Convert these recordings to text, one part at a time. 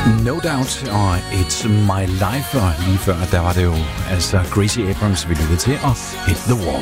No Doubt og It's My Life, og lige før, der var det jo altså Gracie Abrams, vi lyttede til, og Hit the Wall.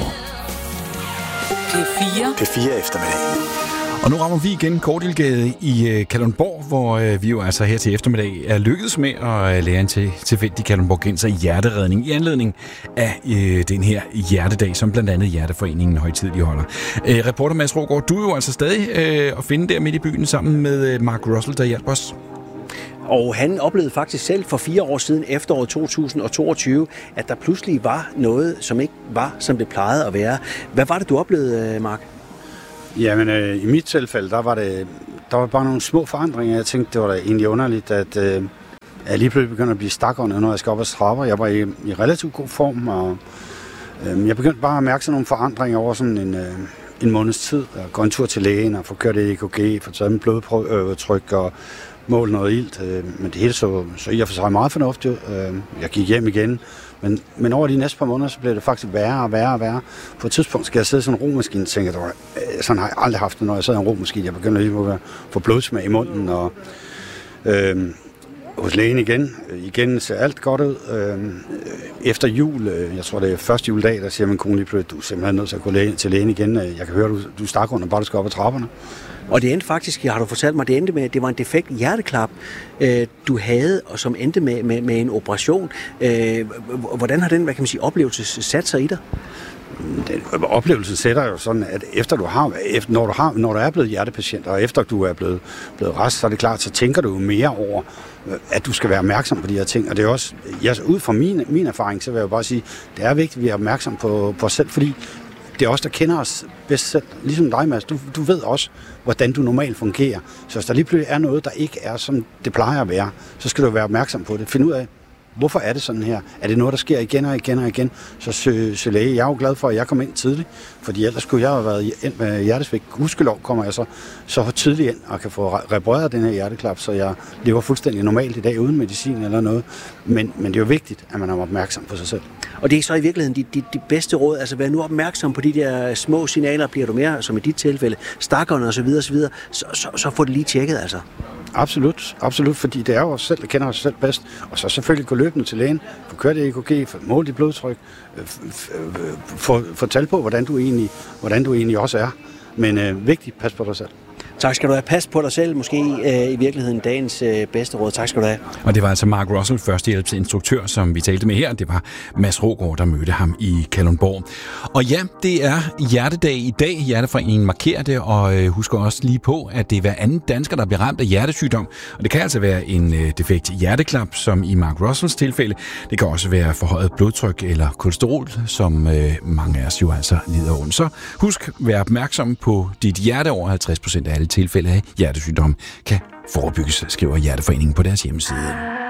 P4 eftermiddag. Og nu rammer vi igen Kortilgade i Kalundborg, hvor vi jo altså her til eftermiddag er lykkedes med at lære en tilfældig kalundborgenser hjerteredning i anledning af den her hjertedag, som blandt andet Hjerteforeningen højtidlig holder. Reporter Mads Rogård, du er jo altså stadig at finde der midt i byen sammen med Mark Russell, der hjalp os. Og han oplevede faktisk selv for 4 år siden, efteråret 2022, at der pludselig var noget, som ikke var, som det plejede at være. Hvad var det, du oplevede, Mark? Jamen, i mit tilfælde, der var bare nogle små forandringer. Jeg tænkte, det var da egentlig underligt, at jeg lige pludselig begyndte at blive stakåndet, når jeg skal op ad trapper. Jeg var i relativt god form, og jeg begyndte bare at mærke sådan nogle forandringer over sådan en måneds tid. Jeg går en tur til lægen og får kørt et EKG, får taget en blodtryk og målt noget ilt. Men det hele så i og for sig meget fornuftigt. Jeg gik hjem igen. Men over de næste par måneder, så blev det faktisk værre og værre og værre. På et tidspunkt skal jeg sidde i sådan en romaskine og tænke, sådan har jeg aldrig haft det, når jeg sidder i en romaskine. Jeg begynder lige at få blodsmag i munden, og hos lægen igen ser alt godt ud. Efter jul, jeg tror det er første juledag, der siger min kone lige pludselig, du er simpelthen nødt til at gå til lægen igen. Jeg kan høre, du stak under, bare du skal op ad trapperne. Og det endte faktisk, har du fortalt mig, det endte med, at det var en defekt hjerteklap, du havde, og som endte med en operation. Hvordan har den, hvad kan man sige, oplevelse sat sig i dig? Oplevelsen sætter jo sådan, at når du er blevet hjertepatient, og efter du er blevet rask, så er det klart, så tænker du jo mere over, at du skal være opmærksom på de her ting. Og det er også, ud fra min erfaring, så vil jeg jo bare sige, det er vigtigt, at vi er opmærksom på os selv, fordi det er os, der kender os bedst selv. Ligesom dig, Mads. Du ved også, hvordan du normalt fungerer. Så hvis der lige pludselig er noget, der ikke er, som det plejer at være, så skal du være opmærksom på det. Find ud af, hvorfor er det sådan her? Er det noget, der sker igen og igen og igen? Så søg læge. Jeg er jo glad for, at jeg kom ind tidligt, fordi ellers skulle jeg have været ind med hjertesvigt. Gudskelov kommer jeg så tidligt ind og kan få repareret den her hjerteklap, så jeg lever fuldstændig normalt i dag uden medicin eller noget. Men det er jo vigtigt, at man er opmærksom på sig selv. Og det er så i virkeligheden de bedste råd, altså vær nu opmærksom på de der små signaler, bliver du mere, som i dit tilfælde, stakkerne osv., så få det lige tjekket, altså. Absolut, fordi det er jo os selv, der kender os selv bedst. Og så selvfølgelig gå løbende til lægen, få kørt det EKG, få målt dit blodtryk, få tal på, hvordan du egentlig også er. Men vigtigt, pas på dig selv. Tak skal du have. Pas på dig selv, måske i virkeligheden dagens bedste råd. Tak skal du have. Og det var altså Mark Russell, førstehjælpsinstruktør, som vi talte med her. Det var Mads Rogård, der mødte ham i Kalundborg. Og ja, det er hjertedag i dag. Hjerteforeningen markerer det, og husker også lige på, at det er hver anden dansker, der bliver ramt af hjertesygdom. Og det kan altså være en defekt hjerteklap, som i Mark Russells tilfælde. Det kan også være forhøjet blodtryk eller kolesterol, som mange af os jo altså lider under. Så husk, vær opmærksom på dit hjerte. Over 50% af alle tilfælde af hjertesygdom kan forebygges, skriver Hjerteforeningen på deres hjemmeside.